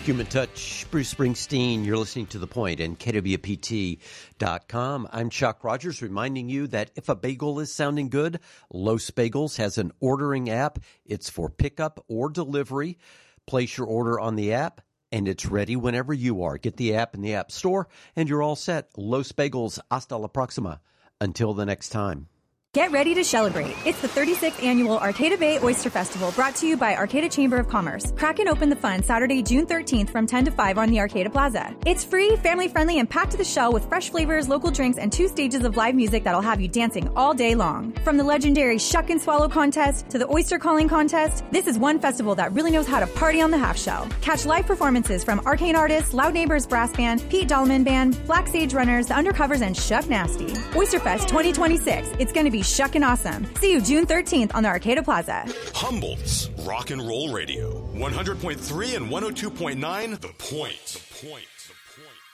Human Touch, Bruce Springsteen. You're listening to The Point and KWPT.com. I'm Chuck Rogers, reminding you that if a bagel is sounding good, Los Bagels has an ordering app. It's for pickup or delivery. Place your order on the app, and it's ready whenever you are. Get the app in the App Store, and you're all set. Los Bagels, hasta la próxima. Until the next time. Get ready to celebrate. It's the 36th annual Arcata Bay Oyster Festival, brought to you by Arcata Chamber of Commerce. Cracking open the fun Saturday, June 13th from 10 to 5 on the Arcata Plaza. It's free, family-friendly, and packed to the shell with fresh flavors, local drinks, and 2 stages of live music that'll have you dancing all day long. From the legendary Shuck and Swallow contest to the Oyster Calling contest, this is one festival that really knows how to party on the half shell. Catch live performances from Arcane Artists, Loud Neighbors Brass Band, Pete Dahlman Band, Black Sage Runners, The Undercovers, and Shuck Nasty. Oysterfest 2026. It's going to be shuckin' awesome. See you June 13th on the Arcata Plaza. Humboldt's Rock and Roll Radio, 100.3 and 102.9, The Point. The Point. The Point.